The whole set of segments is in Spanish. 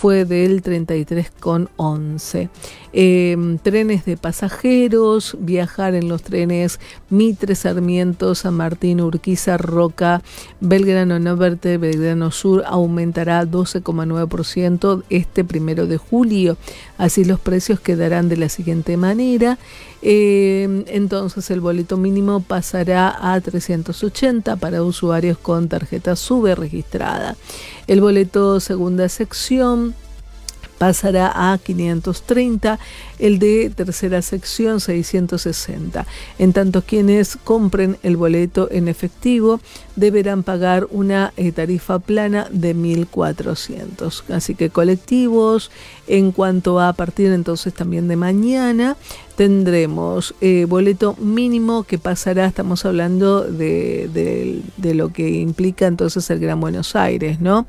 fue del 33,11. Trenes de pasajeros, viajar en los trenes Mitre, Sarmiento, San Martín, Urquiza, Roca, Belgrano Norte, Belgrano Sur aumentará 12,9% este 1 de julio. Así los precios quedarán de la siguiente manera. Entonces el boleto mínimo pasará a 380 para usuarios con tarjeta SUBE registrada. El boleto segunda sección pasará a 530, el de tercera sección 660. En tanto, quienes compren el boleto en efectivo deberán pagar una tarifa plana de 1.400. Así que colectivos, en cuanto a partir entonces también de mañana, tendremos boleto mínimo que pasará, estamos hablando de lo que implica entonces el Gran Buenos Aires, ¿no?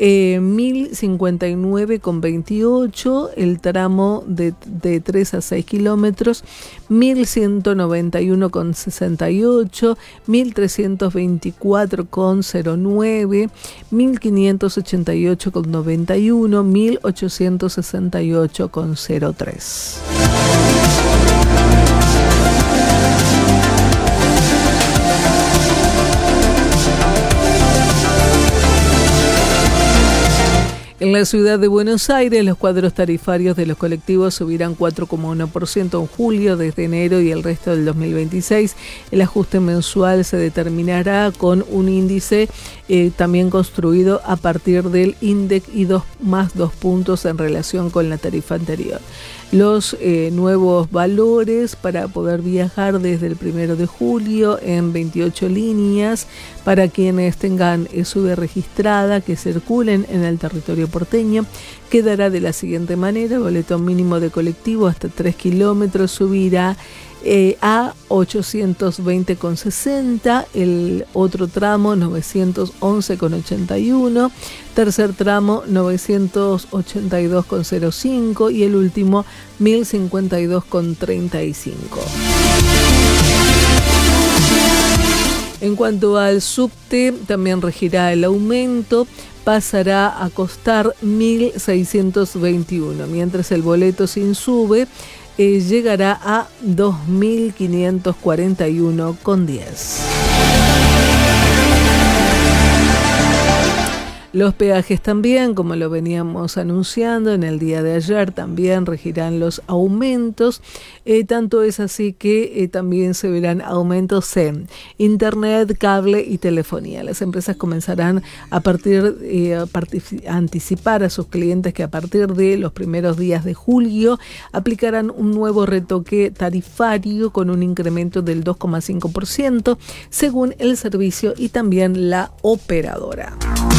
1.059,28 el tramo de 3 a 6 kilómetros, 1.191,68, 1.324,09, 1.588,91, 1.868,03. En la ciudad de Buenos Aires, los cuadros tarifarios de los colectivos subirán 4,1% en julio desde enero y el resto del 2026. El ajuste mensual se determinará con un índice también construido a partir del INDEC y 2 puntos en relación con la tarifa anterior. Los nuevos valores para poder viajar desde el 1 de julio en 28 líneas para quienes tengan SUBE registrada que circulen en el territorio porteño quedará de la siguiente manera. El boleto mínimo de colectivo hasta 3 kilómetros subirá a 820,60, el otro tramo 911,81, tercer tramo 982,05 y el último 1052,35. En cuanto al subte, también regirá el aumento, pasará a costar 1.621, mientras el boleto sin SUBE llegará a 2.541,10. Los peajes también, como lo veníamos anunciando en el día de ayer, también regirán los aumentos. Tanto es así que también se verán aumentos en internet, cable y telefonía. Las empresas comenzarán a anticipar a sus clientes que a partir de los primeros días de julio aplicarán un nuevo retoque tarifario con un incremento del 2,5% según el servicio y también la operadora.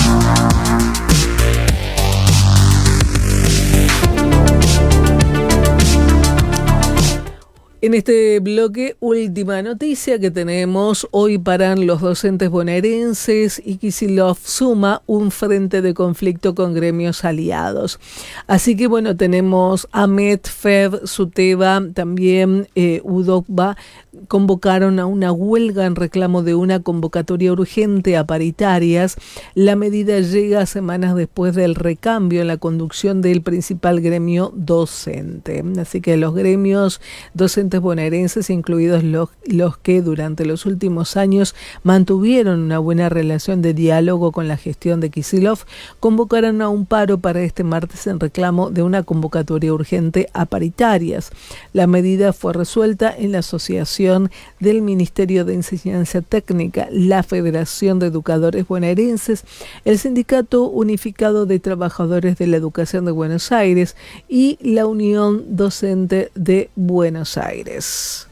En este bloque, última noticia que tenemos: hoy paran los docentes bonaerenses y Kicillof suma un frente de conflicto con gremios aliados. Así que bueno, tenemos AMET, FED, SUTEBA, también UDOCBA, convocaron a una huelga en reclamo de una convocatoria urgente a paritarias. La medida llega semanas después del recambio en la conducción del principal gremio docente. Así que los gremios docentes bonaerenses, incluidos los que durante los últimos años mantuvieron una buena relación de diálogo con la gestión de Kicillof, convocaron a un paro para este martes en reclamo de una convocatoria urgente a paritarias. La medida fue resuelta en la asociación del Ministerio de Enseñanza Técnica, la Federación de Educadores Bonaerenses, el Sindicato Unificado de Trabajadores de la Educación de Buenos Aires y la Unión Docente de Buenos Aires.